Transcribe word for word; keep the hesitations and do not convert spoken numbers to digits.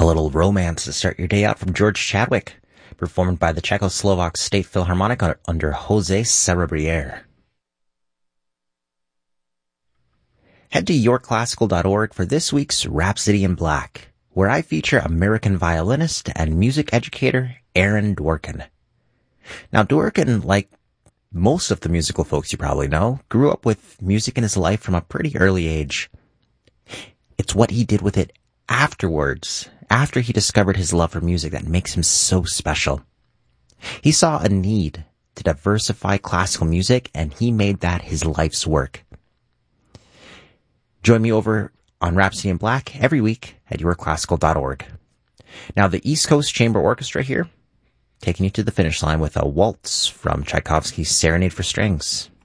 little romance to start your day out from George Chadwick, performed by the Czechoslovak State Philharmonic under Jose Cerebriere. Head to your classical dot org for this week's Rhapsody in Black, where I feature American violinist and music educator Aaron Dworkin. Now, Dworkin, like most of the musical folks you probably know, grew up with music in his life from a pretty early age. It's what he did with it afterwards, after he discovered his love for music, that makes him so special. He saw a need to diversify classical music, and he made that his life's work. Join me over on Rhapsody in Black every week at your classical dot org. Now, the East Coast Chamber Orchestra here, taking you to the finish line with a waltz from Tchaikovsky's Serenade for Strings.